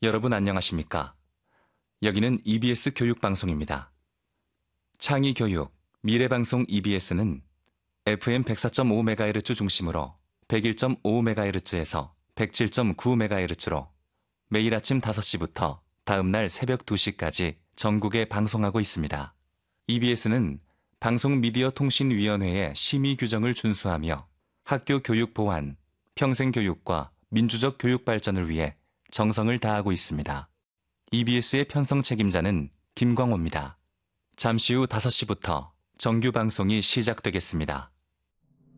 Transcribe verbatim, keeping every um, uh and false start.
여러분 안녕하십니까? 여기는 이비에스 교육방송입니다. 창의교육, 미래방송 이비에스는 에프엠 백사 점 오 메가헤르츠 중심으로 백일 점 오 메가헤르츠에서 백칠 점 구 메가헤르츠로 매일 아침 다섯 시부터 다음날 새벽 두 시까지 전국에 방송하고 있습니다. 이비에스는 방송미디어통신위원회의 심의 규정을 준수하며 학교 교육 보안, 평생교육과 민주적 교육 발전을 위해 정성을 다하고 있습니다. 이비에스의 편성 책임자는 김광호입니다. 잠시 후 다섯 시부터 정규 방송이 시작되겠습니다.